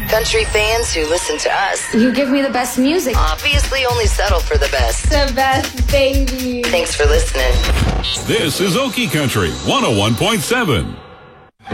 Country fans who listen to us. You give me the best music. Obviously only settle for the best. The best, baby. Thanks for listening. This is Okie Country 101.7.